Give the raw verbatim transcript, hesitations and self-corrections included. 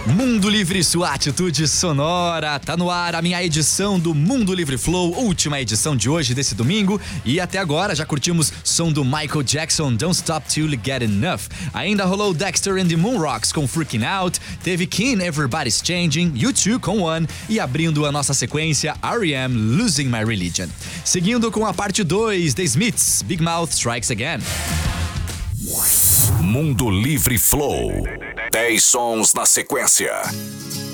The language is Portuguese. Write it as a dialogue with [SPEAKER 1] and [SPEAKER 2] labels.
[SPEAKER 1] Mundo Livre, sua atitude sonora. Tá no ar a minha edição do Mundo Livre Flow, última edição de hoje, desse domingo. E até agora já curtimos som do Michael Jackson, Don't Stop Till You Get Enough. Ainda rolou Dexter and the Moonrocks com Freaking Out. Teve Keen, Everybody's Changing, U dois com One. E abrindo a nossa sequência, R E M, Losing My Religion. Seguindo com a parte dois, The Smiths, Big Mouth Strikes Again.
[SPEAKER 2] Mundo Livre Flow. dez sons na sequência.